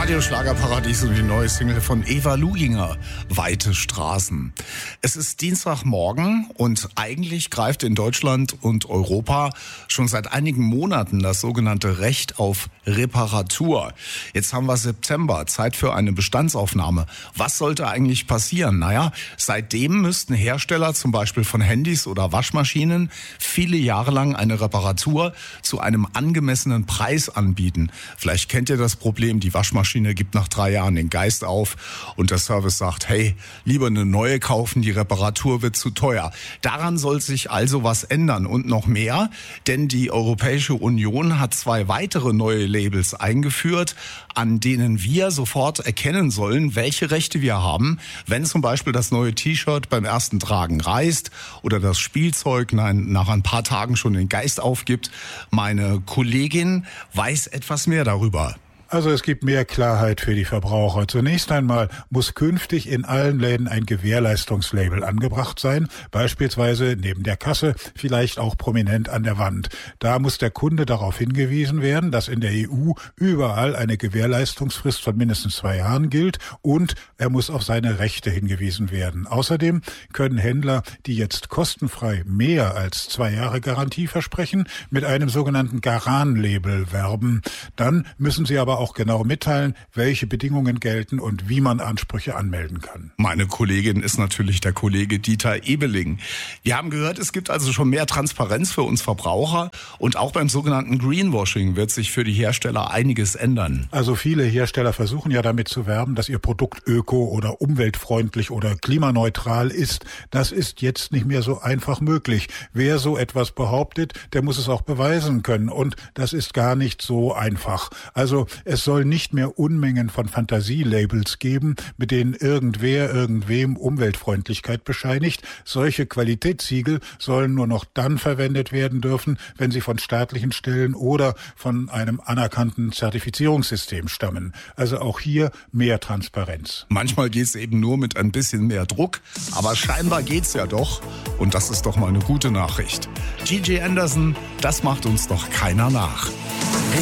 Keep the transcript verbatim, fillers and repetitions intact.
Radio Schlagerparadies und die neue Single von Eva Luginger, Weite Straßen. Es ist Dienstagmorgen und eigentlich greift in Deutschland und Europa schon seit einigen Monaten das sogenannte Recht auf Reparatur. Jetzt haben wir September, Zeit für eine Bestandsaufnahme. Was sollte eigentlich passieren? Naja, seitdem müssten Hersteller zum Beispiel von Handys oder Waschmaschinen viele Jahre lang eine Reparatur zu einem angemessenen Preis anbieten. Vielleicht kennt ihr das Problem, die Waschmaschine gibt nach drei Jahren den Geist auf und der Service sagt, hey, lieber eine neue kaufen, die Reparatur wird zu teuer. Daran soll sich also was ändern und noch mehr, denn die Europäische Union hat zwei weitere neue Labels eingeführt, an denen wir sofort erkennen sollen, welche Rechte wir haben, wenn zum Beispiel das neue T-Shirt beim ersten Tragen reißt oder das Spielzeug nein, nach ein paar Tagen schon den Geist aufgibt. Meine Kollegin weiß etwas mehr darüber. Also es gibt mehr Klarheit für die Verbraucher. Zunächst einmal muss künftig in allen Läden ein Gewährleistungslabel angebracht sein, beispielsweise neben der Kasse, vielleicht auch prominent an der Wand. Da muss der Kunde darauf hingewiesen werden, dass in der E U überall eine Gewährleistungsfrist von mindestens zwei Jahren gilt und er muss auf seine Rechte hingewiesen werden. Außerdem können Händler, die jetzt kostenfrei mehr als zwei Jahre Garantie versprechen, mit einem sogenannten Garan-Label werben. Dann müssen sie aber auch auch genau mitteilen, welche Bedingungen gelten und wie man Ansprüche anmelden kann. Meine Kollegin ist natürlich der Kollege Dieter Ebeling. Wir haben gehört, es gibt also schon mehr Transparenz für uns Verbraucher und auch beim sogenannten Greenwashing wird sich für die Hersteller einiges ändern. Also viele Hersteller versuchen ja damit zu werben, dass ihr Produkt öko- oder umweltfreundlich oder klimaneutral ist. Das ist jetzt nicht mehr so einfach möglich. Wer so etwas behauptet, der muss es auch beweisen können und das ist gar nicht so einfach. Also es soll nicht mehr Unmengen von Fantasielabels geben, mit denen irgendwer irgendwem Umweltfreundlichkeit bescheinigt. Solche Qualitätssiegel sollen nur noch dann verwendet werden dürfen, wenn sie von staatlichen Stellen oder von einem anerkannten Zertifizierungssystem stammen. Also auch hier mehr Transparenz. Manchmal geht es eben nur mit ein bisschen mehr Druck, aber scheinbar geht's ja doch. Und das ist doch mal eine gute Nachricht. Gigi Anderson, das macht uns doch keiner nach.